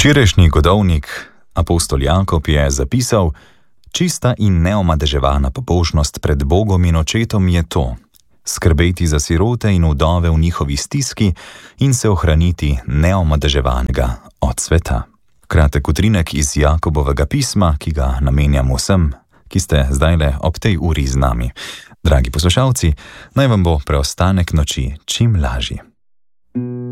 Včerajšnji godovnik, apostol Jakob, je zapisal: čista in neomadeževana pobožnost pred Bogom in očetom je to: skrbeti za sirote in vdove v njihovi stiski in se ohraniti neomadeževanega od sveta. Kratek utrinek iz Jakobovega pisma, ki ga namenjam vsem, ki ste zdajle ob tej uri z nami. Dragi poslušalci, naj vam bo preostanek noči čim lažji.